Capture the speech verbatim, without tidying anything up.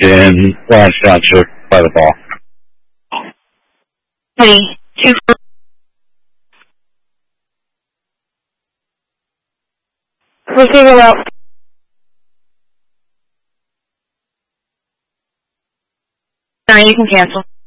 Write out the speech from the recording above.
in Lawrence Township by the ball. Three, two, receiver route. Nine, you can cancel.